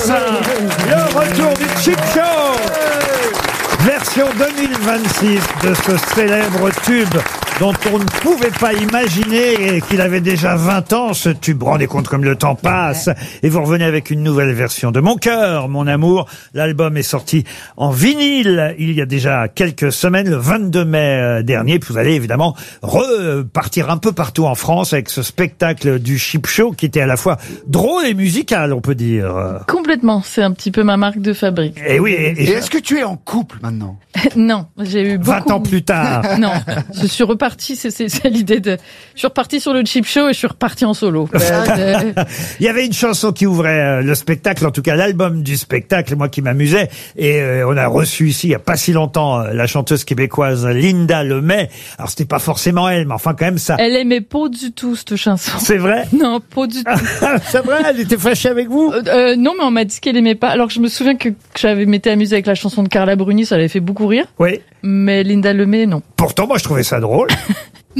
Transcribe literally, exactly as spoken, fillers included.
Toussaint, le retour du Chic Show, version deux mille vingt-six de ce célèbre tube dont on ne pouvait pas imaginer qu'il avait déjà vingt ans, ce tube. Vous vous rendez compte comme le temps passe. Et vous revenez avec une nouvelle version de Mon cœur, mon amour. L'album est sorti en vinyle il y a déjà quelques semaines, le vingt-deux mai dernier. Puis vous allez évidemment repartir un peu partout en France avec ce spectacle du Chic Show qui était à la fois drôle et musical, on peut dire. Complètement, c'est un petit peu ma marque de fabrique. Et oui. Et, Et, et est-ce que tu es en couple maintenant? Non, j'ai eu beaucoup... vingt ans plus tard. Non, je suis reparti, c'est, c'est, c'est l'idée de... Je suis reparti sur le Chic Show et je suis reparti en solo. Euh, Il y avait une chanson qui ouvrait euh, le spectacle, en tout cas l'album du spectacle, moi qui m'amusais. Et euh, on a reçu ici, il y a pas si longtemps, euh, la chanteuse québécoise Linda Lemay. Alors c'était pas forcément elle, mais enfin quand même ça. Elle aimait pas du tout cette chanson. C'est vrai? Non, pas du tout. C'est vrai, elle était fâchée avec vous? Euh, euh, non, mais on m'a dit qu'elle aimait pas. Alors que je me souviens que, que j'avais m'étais amusée avec la chanson de Carla Bruni, ça l'avait fait beaucoup rire. Oui. Mais Linda Lemay, non. Pourtant, moi je trouvais ça drôle.